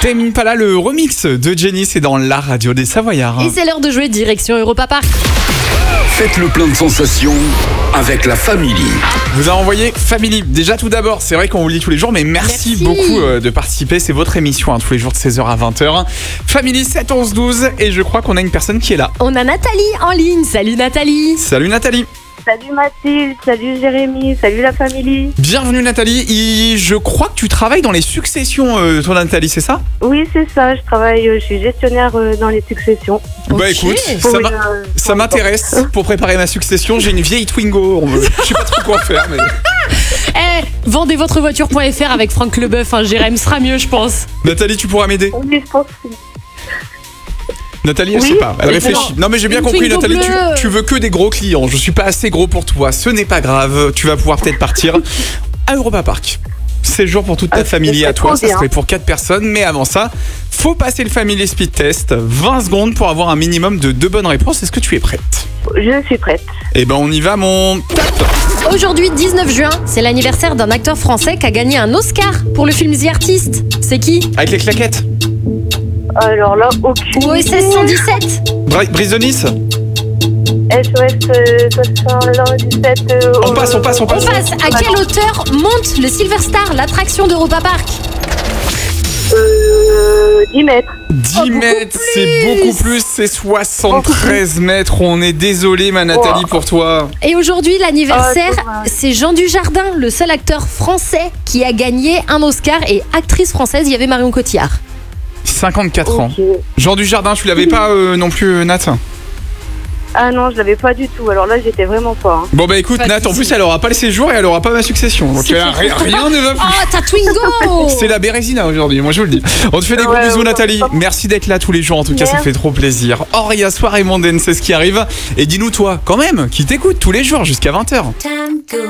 Tame Impala, le remix de Jenny, c'est dans la radio des Savoyards. Et c'est l'heure de jouer direction Europa Park. Faites le plein de sensations avec la Family. Vous avez envoyé Family. Déjà tout d'abord, c'est vrai qu'on vous le dit tous les jours, mais merci. Beaucoup de participer. C'est votre émission tous les jours de 16h à 20h. Family 7 11 12 et je crois qu'on a une personne qui est là. On a Nathalie en ligne. Salut Nathalie. Salut Nathalie. Salut Mathilde, salut Jérémy, salut la Family. Bienvenue Nathalie. Et je crois que tu travailles dans les successions, toi Nathalie, c'est ça ? Oui, c'est ça, je suis gestionnaire dans les successions. Bah écoute, ça m'intéresse. Pour préparer ma succession, j'ai une vieille Twingo. Je sais pas trop quoi faire, mais... Vendez votre voiture.fr avec Franck Leboeuf, Jérém sera mieux, je pense. Nathalie, tu pourras m'aider ? Oui, je pense. Nathalie, elle sait pas, elle réfléchit. Non mais j'ai bien compris Nathalie, tu veux que des gros clients. Je suis pas assez gros pour toi, ce n'est pas grave. Tu vas pouvoir peut-être partir à Europa Park. Séjour pour toute ta famille à toi, ça serait pour 4 personnes. Mais avant ça, faut passer le Family Speed Test. 20 secondes pour avoir un minimum de 2 bonnes réponses. Est-ce que tu es prête ? Je suis prête. Eh ben on y va mon top. Aujourd'hui, 19 juin, c'est l'anniversaire d'un acteur français qui a gagné un Oscar pour le film The Artist. C'est qui ? Avec les claquettes. Alors là, aucune. OSS 117. Brise de Nice. SOS 77. On passe. On passe. À quelle hauteur monte le Silver Star, l'attraction d'Europa Park ? 10 mètres. 10 mètres, c'est beaucoup plus, c'est 73 mètres. On est désolé, ma Nathalie, pour toi. Et aujourd'hui, l'anniversaire, c'est Jean Dujardin, le seul acteur français qui a gagné un Oscar. Et actrice française, il y avait Marion Cotillard. 54 ans. Jean Dujardin, tu l'avais pas non plus, Nat ? Ah non, je l'avais pas du tout. Alors là, j'étais vraiment pas. Bon bah écoute, Nat, en plus, elle aura pas le séjour et elle aura pas ma succession. Donc rien ne va plus. Oh, ta Twingo. C'est la Bérésina aujourd'hui, moi je vous le dis. On te fait des gros bisous, Nathalie. Merci d'être là tous les jours, en tout cas, ça fait trop plaisir. Auria, soirée mondaine, c'est ce qui arrive. Et dis-nous toi, quand même, qui t'écoute tous les jours jusqu'à 20h.